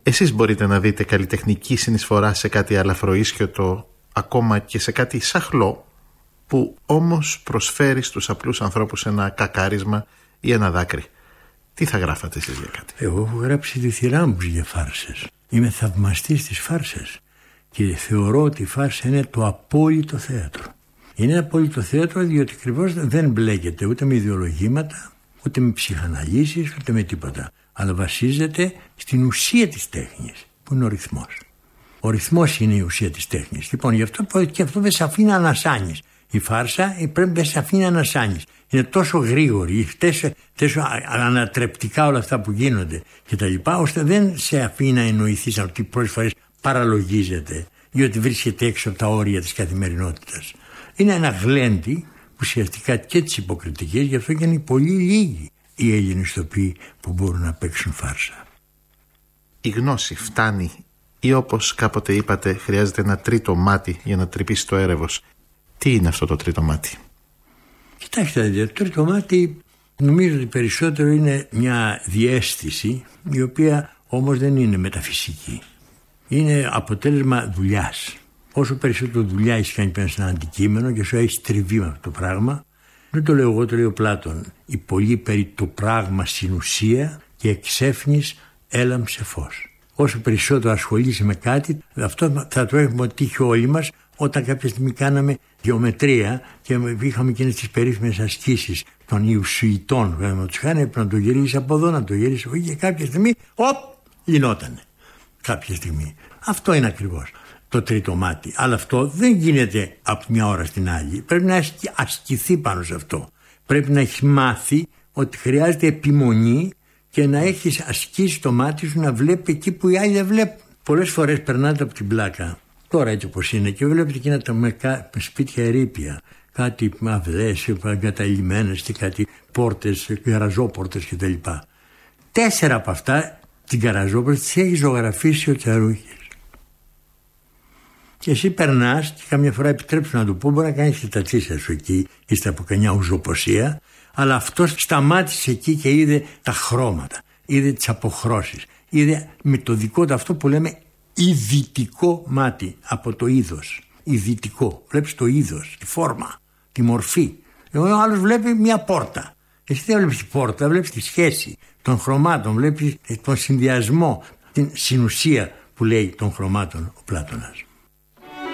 Εσείς μπορείτε να δείτε καλλιτεχνική συνεισφορά σε κάτι αλαφροίσχυωτο, ακόμα και σε κάτι σαχλό, που όμως προσφέρει στους απλούς ανθρώπους ένα κακάρισμα ή ένα δάκρυ? Τι θα γράφατε εσείς για κάτι? Εγώ έχω γράψει τη θυρά μου για φάρσες. Είμαι θαυμαστής της φάρσες και θεωρώ ότι η φάρσα είναι το απόλυτο θέατρο. Είναι απόλυτο θέατρο διότι ακριβώς δεν μπλέκεται ούτε με ιδεολογήματα, ούτε με ψυχαναλύσεις, ούτε με τίποτα. Αλλά βασίζεται στην ουσία της τέχνης, που είναι ο ρυθμός. Ο ρυθμός είναι η ουσία της τέχνης. Λοιπόν, γι' αυτό και αυτό δεν σε αφήνει να ανασάνεις. Η φάρσα πρέπει να σε αφήνει να ανασάνεις. Είναι τόσο γρήγορη, τόσο ανατρεπτικά όλα αυτά που γίνονται κτλ., ώστε δεν σε αφήνει να εννοηθείς ότι πολλές φορές παραλογίζεται ή ότι βρίσκεται έξω από τα όρια της καθημερινότητας. Είναι ένα γλέντι ουσιαστικά και της υποκριτικής, γι' αυτό και είναι πολύ λίγοι οι Έλληνες ηθοποιοί που μπορούν να παίξουν φάρσα. Η γνώση φτάνει ή, όπως κάποτε είπατε, χρειάζεται ένα τρίτο μάτι για να τρυπήσει το έρευος? Τι είναι αυτό το τρίτο μάτι? Κοιτάξτε, το τρίτο μάτι νομίζω ότι περισσότερο είναι μια διαίσθηση, η οποία όμως δεν είναι μεταφυσική. Είναι αποτέλεσμα δουλειάς. Όσο περισσότερο δουλειά έχεις κάνει πέρα σε ένα αντικείμενο και όσο έχεις τριβεί με αυτό το πράγμα, δεν το λέω εγώ, το λέει ο Πλάτων. Η πολύ περί το πράγμα στην ουσία και εξέφνης έλαμψε φως. Όσο περισσότερο ασχολείσαι με κάτι, αυτό θα το έχουμε τύχει όλοι μας όταν κάποια στιγμή κάναμε γεωμετρία και είχαμε εκείνες τις περίφημες ασκήσεις των Ιουσουητών. Πρέπει να το γυρίσεις από εδώ, να το γυρίσεις από εκεί, και κάποια στιγμή, γινότανε. Κάποια στιγμή. Αυτό είναι ακριβώς το τρίτο μάτι. Αλλά αυτό δεν γίνεται από μια ώρα στην άλλη. Πρέπει να ασκηθεί πάνω σε αυτό. Πρέπει να έχει μάθει ότι χρειάζεται επιμονή και να έχεις ασκήσει το μάτι σου να βλέπει εκεί που οι άλλοι δεν βλέπουν. Πολλές φορές περνάτε από την πλάκα, τώρα έτσι όπως είναι, και βλέπετε εκείνα τα σπίτια ερείπια, κάτι αυλές εγκαταλειμμένες και κάτι πόρτες, γαραζόπορτες κτλ. 4 από αυτά την γαραζόπορτα τις έχει ζωγραφίσει ο Τσαρούχης. Και εσύ περνάς και καμιά φορά, επιτρέψου να το πω, μπορεί να κάνεις και τα τσίσια σου εκεί, είστε από καμιά ουζοποσία, αλλά αυτός σταμάτησε εκεί και είδε τα χρώματα, είδε τις αποχρώσεις, είδε με το δικό του αυτό που λέμε ειδητικό μάτι, από το είδος. Ειδητικό. Βλέπεις το είδος, τη φόρμα, τη μορφή. Ο άλλος βλέπει μια πόρτα. Εσύ δεν βλέπεις τη πόρτα, βλέπεις τη σχέση των χρωμάτων, βλέπεις τον συνδυασμό, την συνουσία που λέει των χρωμάτων ο Πλάτωνας.